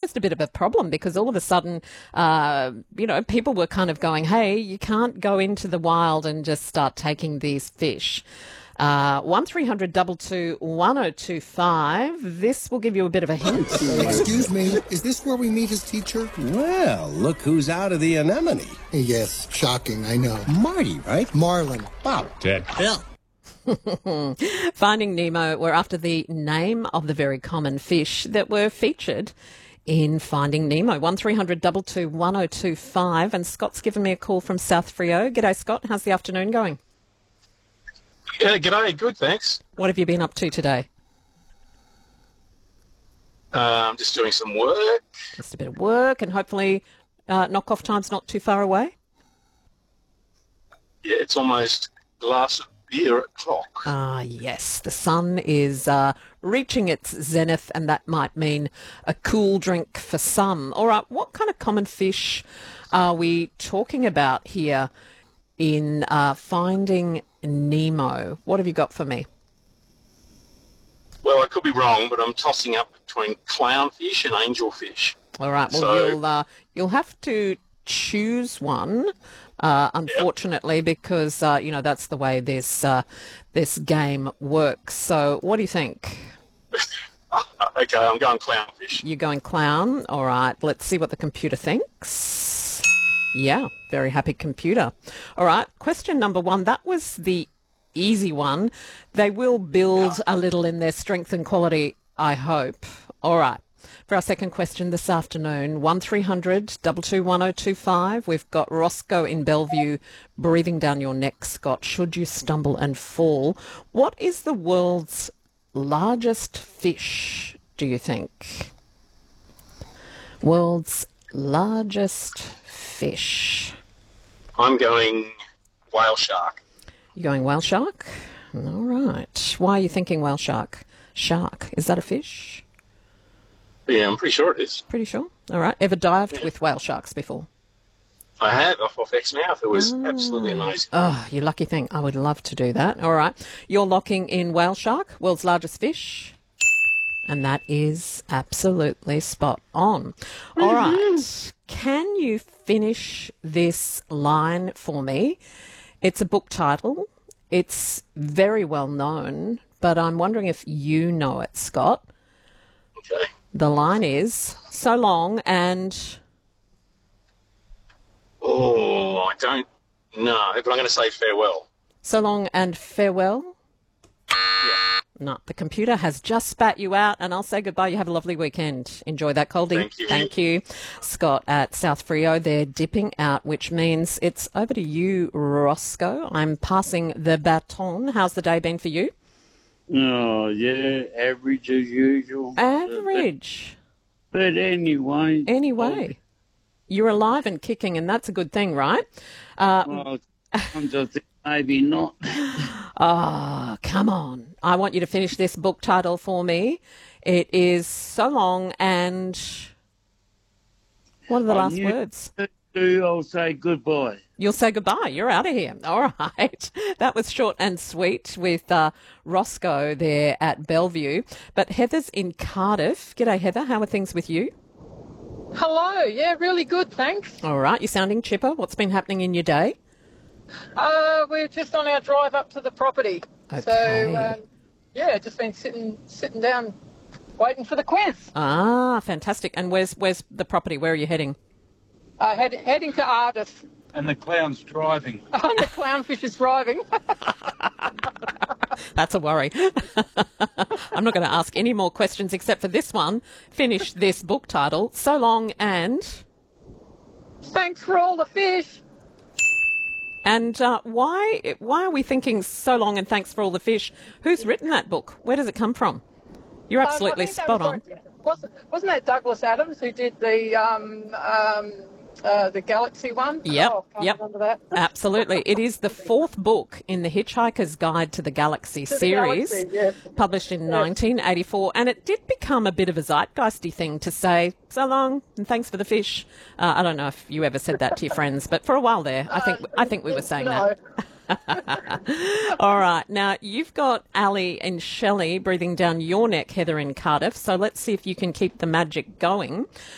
just a bit of a problem because all of a sudden, people were kind of going, hey, you can't go into the wild and just start taking these fish. 1300 222 1025. This will give you a bit of a hint. Excuse me, is this where we meet his teacher? Well, look who's out of the anemone. Yes, shocking, I know. Marty, right? Marlin. Bob. Ted. Bill. Finding Nemo were after the name of the very common fish that were featured in Finding Nemo. 1300 222 1025. And Scott's given me a call from South Freo. G'day, Scott. How's the afternoon going? Yeah, g'day. Good, thanks. What have you been up to today? I'm just doing some work. Just a bit of work, and hopefully knock-off time's not too far away. Yeah, it's almost glass of beer o'clock. Ah, yes. The sun is reaching its zenith, and that might mean a cool drink for some. All right, what kind of common fish are we talking about here in Finding Nemo? What have you got for me? Well, I could be wrong, but I'm tossing up between clownfish and angelfish. All right, well, you'll have to choose one, unfortunately, because, that's the way this game works. So what do you think? Okay, I'm going clownfish. You're going clown? All right, let's see what the computer thinks. Yeah, very happy computer. All right, question number 1. That was the easy one. They will build a little in their strength and quality, I hope. All right. For our second question this afternoon, 1300 222 1025. We've got Roscoe in Bellevue breathing down your neck, Scott, should you stumble and fall. What is the world's largest fish, do you think? World's largest fish. I'm going whale shark. You're going whale shark? All right. Why are you thinking whale shark? Shark, is that a fish? Yeah, I'm pretty sure it is. Pretty sure. All right. Ever dived with whale sharks before? I have, off Exmouth. It was absolutely amazing. Oh, you lucky thing. I would love to do that. All right. You're locking in whale shark, world's largest fish. And that is absolutely spot on. All right. Can you finish this line for me? It's a book title. It's very well known, but I'm wondering if you know it, Scott. Okay. The line is, so long and... Oh, I don't know, but I'm going to say farewell. So long and farewell? Yeah. No, the computer has just spat you out, and I'll say goodbye. You have a lovely weekend. Enjoy that coldie. Thank you. Thank you. Scott at South Freo, they're dipping out, which means it's over to you, Roscoe. I'm passing the baton. How's the day been for you? Oh, yeah, average as usual. Average. But anyway. Anyway. You're alive and kicking, and that's a good thing, right? Well, sometimes I think maybe not. Oh, come on. I want you to finish this book title for me. It is So Long and... What are the last words? I'll say goodbye. You'll say goodbye. You're out of here. All right. That was short and sweet with Roscoe there at Bellevue. But Heather's in Cardiff. G'day, Heather. How are things with you? Hello. Yeah, really good, thanks. All right. You're sounding chipper. What's been happening in your day? We're just on our drive up to the property. Okay. So, just been sitting down waiting for the quiz. Ah, fantastic. And where's the property? Where are you heading? Heading to Ardith. And the clown's driving. And the clownfish is driving. That's a worry. I'm not going to ask any more questions except for this one. Finish this book title. So long and... Thanks for all the fish. And why are we thinking so long and thanks for all the fish? Who's written that book? Where does it come from? You're absolutely spot on. Wasn't that Douglas Adams who did the Galaxy one? Yep, Oh, can't remember that. Absolutely. It is the 4th book in the Hitchhiker's Guide to the Galaxy series, published in 1984, and it did become a bit of a zeitgeisty thing to say, so long and thanks for the fish. I don't know if you ever said that to your friends, but for a while there, I think we were saying that. All right. Now, you've got Ali and Shelley breathing down your neck, Heather in Cardiff. So let's see if you can keep the magic going.